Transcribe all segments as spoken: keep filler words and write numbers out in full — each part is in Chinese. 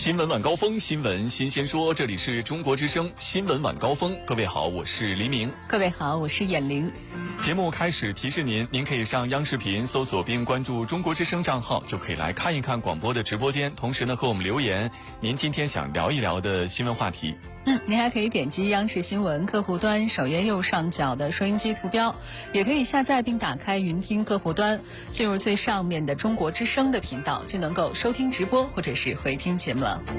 新闻晚高峰，新闻新鲜说，这里是中国之声新闻晚高峰。各位好，我是黎明。 各位好，我是闫玲。 节目开始提示您，您可以上央视频搜索并关注中国之声账号，就可以来看一看广播的直播间，同时呢和我们留言您今天想聊一聊的新闻话题。 嗯，您还可以点击央视新闻客户端首页右上角的收音机图标，也可以下载并打开云听客户端，进入最上面的中国之声的频道，就能够收听直播或者是回听节目了。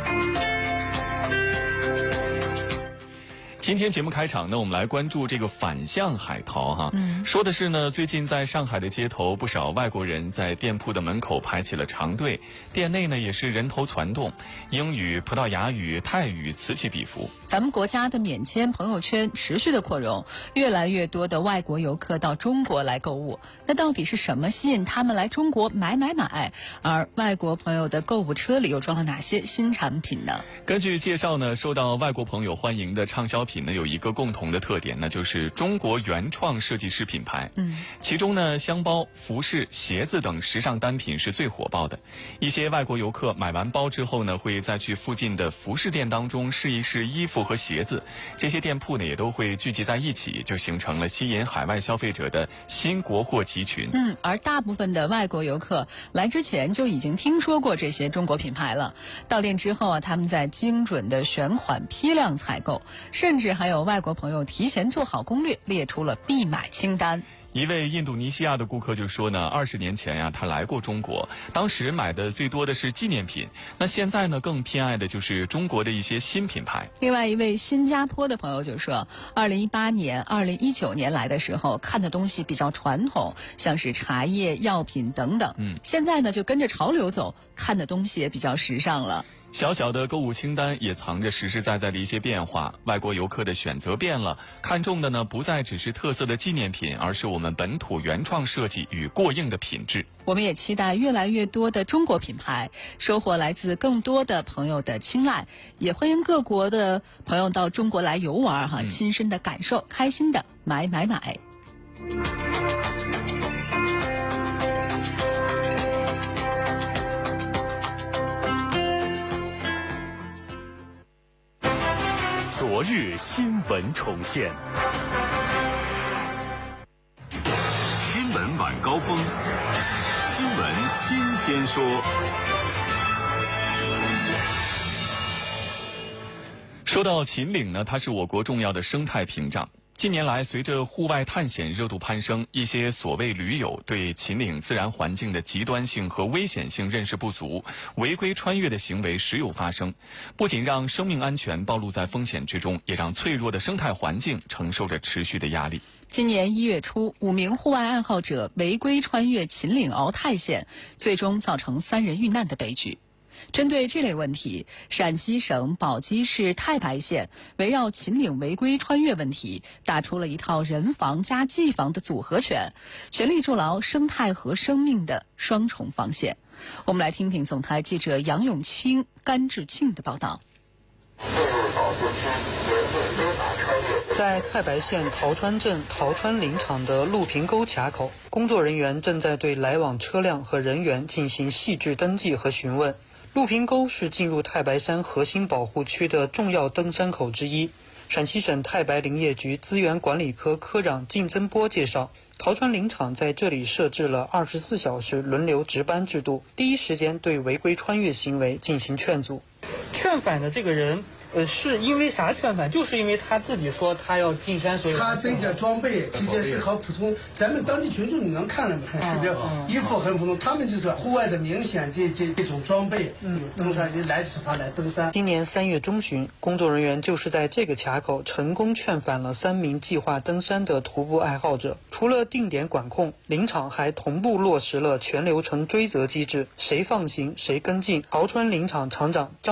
今天节目开场呢，我们来关注这个反向海淘哈。嗯，说的是呢，最近在上海的街头，不少外国人在店铺的门口排起了长队，店内呢也是人头攒动，英语、葡萄牙语、泰语此起彼伏。 咱们国家的免签朋友圈持续的扩容，越来越多的外国游客到中国来购物。那到底是什么吸引他们来中国买买买？而外国朋友的购物车里又装了哪些新产品呢？ 根据介绍呢，受到外国朋友欢迎的畅销品呢，有一个共同的特点，那就是中国原创设计师品牌。嗯，其中呢，箱包、服饰、鞋子等时尚单品是最火爆的。一些外国游客买完包之后呢，会再去附近的服饰店当中试一试衣服和鞋子。这些店铺呢，也都会聚集在一起，就形成了吸引海外消费者的新国货集群。 嗯，而大部分的外国游客来之前就已经听说过这些中国品牌了。到店之后啊，他们在精准的选款、批量采购，甚至还有外国朋友提前做好攻略，列出了必买清单。 一位印度尼西亚的顾客就说呢，二十年前呀、啊，他来过中国，当时买的最多的是纪念品，那现在呢，更偏爱的就是中国的一些新品牌。 另外一位新加坡的朋友就说，二零一八年、二零一九年来的时候，看的东西比较传统，像是茶叶、药品等等。嗯，现在呢，就跟着潮流走，看的东西也比较时尚了。 小小的购物清单也藏着实实在在的一些变化，外国游客的选择变了，看重的呢不再只是特色的纪念品，而是我们本土原创设计与过硬的品质。 我们也期待越来越多的中国品牌收获来自更多的朋友的青睐，也欢迎各国的朋友到中国来游玩哈，亲身的感受，开心的买买买。 昨日新闻重现， 新闻晚高峰，新闻新鲜说。 说到秦岭呢，它是我国重要的生态屏障。近年来，随着户外探险热度攀升，一些所谓驴友对秦岭自然环境的极端性和危险性认识不足，违规穿越的行为时有发生，不仅让生命安全暴露在风险之中，也让脆弱的生态环境承受着持续的压力。 今年一月初，五名户外爱好者违规穿越秦岭鳌泰线，最终造成三人遇难的悲剧。针对这类问题，陕西省宝鸡市太白县围绕秦岭违规穿越问题，打出了一套人防加技防的组合拳，全力筑牢生态和生命的双重防线。我们来听听总台记者杨永清、甘志庆的报道。 在太白县陶川镇陶川林场的陆平沟卡口，工作人员正在对来往车辆和人员进行细致登记和询问。陆平沟是进入太白山核心保护区的重要登山口之一。陕西省太白林业局资源管理科科长靳增波介绍，陶川林场在这里设置了二十四小时轮流值班制度，第一时间对违规穿越行为进行劝阻。劝返的这个人呃，是因为啥劝返？就是因为他自己说他要进山，所以他背着装备这件事和普通咱们当地群众你能看了没？很识别，衣服很普通，他们就是户外的明显这这这种装备，有登山人来就是他来登山。 今年三月中旬，工作人员就是在这个卡口成功劝返了三名计划登山的徒步爱好者。除了定点管控，林场还同步落实了全流程追责机制，谁放行谁跟进。陶川林场场长张